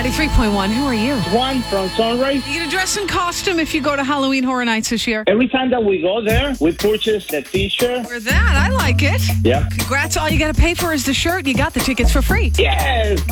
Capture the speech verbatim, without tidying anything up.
ninety-three point one. Who are you? Juan from Sunrise. You gonna dress in costume if you go to Halloween Horror Nights this year? Every time that we go there, we purchase the t-shirt. Or that, I like it. Yeah. Congrats, all you gotta pay for is the shirt. You got the tickets for free. Yes.